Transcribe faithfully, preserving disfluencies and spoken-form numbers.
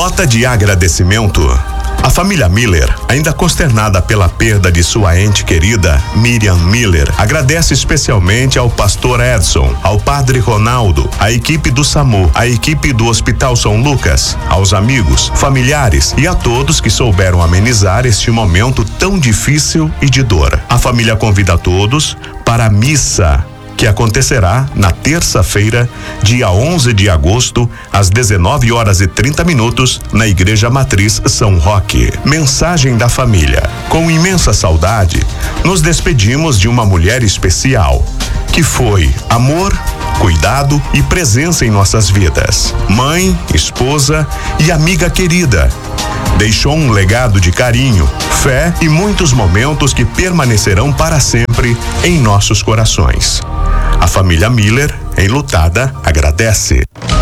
Nota de agradecimento. A família Miller, ainda consternada pela perda de sua ente querida, Miriam Miller, agradece especialmente ao pastor Edson, ao padre Ronaldo, à equipe do SAMU, à equipe do Hospital São Lucas, aos amigos, familiares e a todos que souberam amenizar este momento tão difícil e de dor. A família convida todos para a missa, que acontecerá na terça-feira, dia onze de agosto, às dezenove horas e trinta minutos, na Igreja Matriz São Roque. Mensagem da família. Com imensa saudade, nos despedimos de uma mulher especial, que foi amor, cuidado e presença em nossas vidas. Mãe, esposa e amiga querida. Deixou um legado de carinho, fé e muitos momentos que permanecerão para sempre em nossos corações. A família Miller, enlutada, agradece.